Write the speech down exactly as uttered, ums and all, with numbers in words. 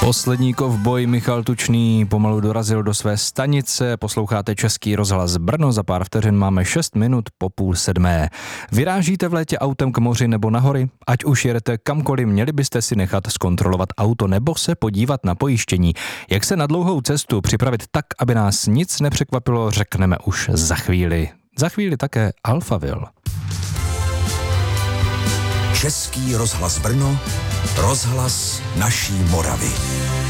Poslední kovboj Michal Tučný pomalu dorazil do své stanice. Posloucháte Český rozhlas Brno, za pár vteřin máme šest minut po půl sedmé. Vyrážíte v létě autem k moři nebo na hory? Ať už jedete kamkoliv, měli byste si nechat zkontrolovat auto nebo se podívat na pojištění. Jak se na dlouhou cestu připravit tak, aby nás nic nepřekvapilo, řekneme už za chvíli. Za chvíli také Alphaville. Český rozhlas Brno, rozhlas naší Moravy.